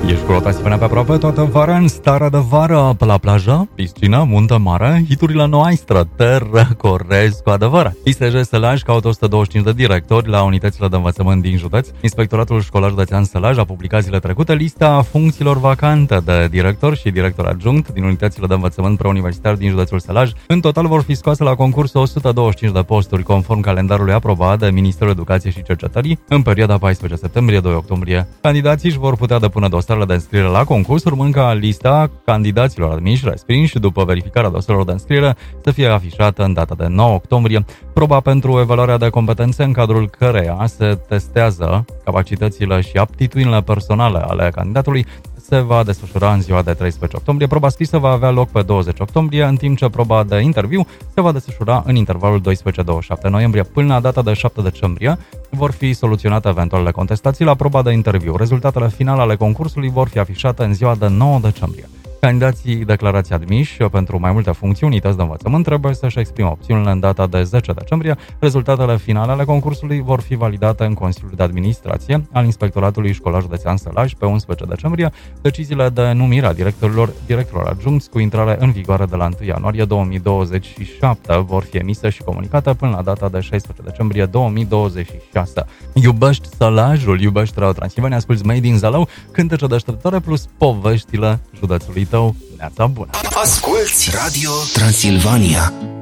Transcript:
Ești cu rotațiunea pe aproape toată vara în stare de vară, pe la plajă, piscină, muntă mare, hiturile noastre, te răcorezi cu adevărat. ISJ Sălaj caută 125 de directori la unitățile de învățământ din județ. Inspectoratul Școlar Județean Sălaj a publicat zilele trecute lista funcțiilor vacante de director și director adjunct din unitățile de învățământ preuniversitar din județul Sălaj. În total vor fi scoase la concurs 125 de posturi, conform calendarului aprobat de Ministerul Educației și Cercetării în perioada 14 septembrie-2 octombrie. Candidații își vor putea depune dosarele de înscriere la concurs, urmând ca lista candidaților admiși, respinși după verificarea dosarelor de înscriere să fie afișată în data de 9 octombrie. Proba pentru evaluarea de competențe, în cadrul căreia se testează capacitățile și aptitudinile personale ale candidatului, se va desfășura în ziua de 13 octombrie. Proba scrisă va avea loc pe 20 octombrie, în timp ce proba de interviu se va desfășura în intervalul 12-27 noiembrie. Până la data de 7 decembrie vor fi soluționate eventuale contestații la proba de interviu. Rezultatele finale ale concursului vor fi afișate în ziua de 9 decembrie. Candidații declarați admiși pentru mai multe funcții unități de învățământ trebuie să-și exprime opțiunile în data de 10 decembrie. Rezultatele finale ale concursului vor fi validate în Consiliul de Administrație al Inspectoratului Școlar Județean Sălaj pe 11 decembrie. Deciziile de numire a directorilor adjuncți cu intrare în vigoare de la 1 ianuarie 2027 vor fi emise și comunicate până la data de 16 decembrie 2026. Iubești Sălajul, iubești Radio Transilvania, asculți Made in Zalău, cântece deșteptare plus poveștile județului tău. Neața bună! Asculți Radio Transilvania.